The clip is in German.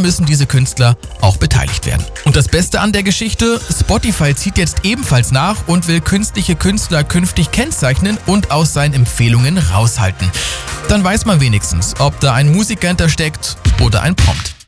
müssen diese Künstler auch beteiligt werden. Und das Beste an der Geschichte, Spotify zieht jetzt ebenfalls nach und will künstliche Künstler künftig kennzeichnen und aus seinen Empfehlungen raushalten. Dann weiß man wenigstens, ob da ein Musiker hintersteckt oder ein Prompt.